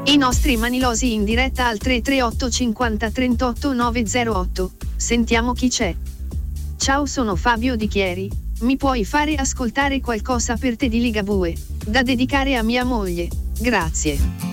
I nostri manilosi in diretta al 338 50 38 908. Sentiamo chi c'è. Ciao, sono Fabio Di Chieri. Mi puoi fare ascoltare qualcosa per te di Ligabue, da dedicare a mia moglie? Grazie.